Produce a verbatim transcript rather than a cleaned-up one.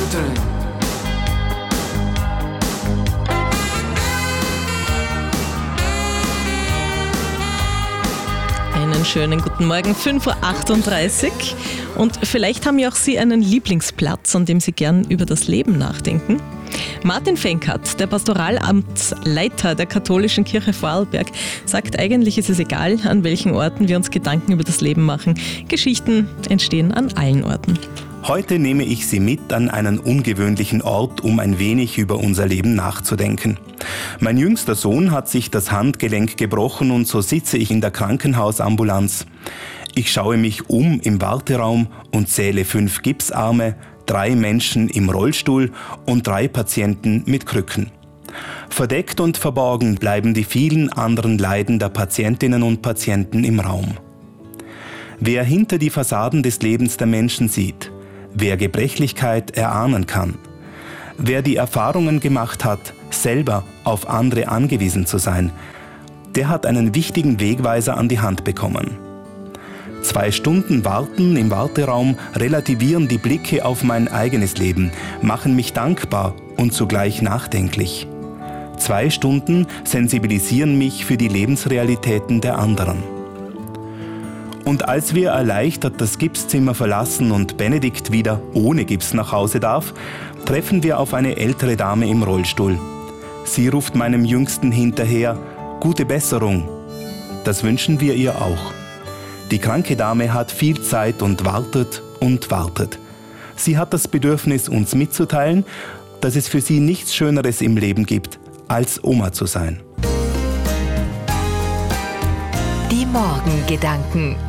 Children. Einen schönen guten Morgen, fünf Uhr achtunddreißig. Und vielleicht haben ja auch Sie einen Lieblingsplatz, an dem Sie gern über das Leben nachdenken. Martin Fenkert, der Pastoralamtsleiter der katholischen Kirche Vorarlberg, sagt, eigentlich ist es egal, an welchen Orten wir uns Gedanken über das Leben machen. Geschichten entstehen an allen Orten. Heute nehme ich Sie mit an einen ungewöhnlichen Ort, um ein wenig über unser Leben nachzudenken. Mein jüngster Sohn hat sich das Handgelenk gebrochen und so sitze ich in der Krankenhausambulanz. Ich schaue mich um im Warteraum und zähle fünf Gipsarme, drei Menschen im Rollstuhl und drei Patienten mit Krücken. Verdeckt und verborgen bleiben die vielen anderen Leiden der Patientinnen und Patienten im Raum. Wer hinter die Fassaden des Lebens der Menschen sieht, wer Gebrechlichkeit erahnen kann, wer die Erfahrungen gemacht hat, selber auf andere angewiesen zu sein, der hat einen wichtigen Wegweiser an die Hand bekommen. Zwei Stunden Warten im Warteraum relativieren die Blicke auf mein eigenes Leben, machen mich dankbar und zugleich nachdenklich. Zwei Stunden sensibilisieren mich für die Lebensrealitäten der anderen. Und als wir erleichtert das Gipszimmer verlassen und Benedikt wieder ohne Gips nach Hause darf, treffen wir auf eine ältere Dame im Rollstuhl. Sie ruft meinem Jüngsten hinterher: Gute Besserung. Das wünschen wir ihr auch. Die kranke Dame hat viel Zeit und wartet und wartet. Sie hat das Bedürfnis, uns mitzuteilen, dass es für sie nichts Schöneres im Leben gibt, als Oma zu sein. Die Morgengedanken.